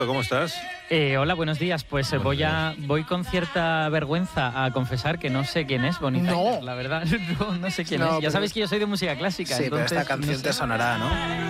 ¿Cómo estás? Hola, buenos días. Pues voy con cierta vergüenza a confesar que no sé quién es Bonnie Tyler, la verdad. No sé quién es. Ya sabéis que yo soy de música clásica. Sí, entonces, pero esta canción no sé. te sonará, ¿no?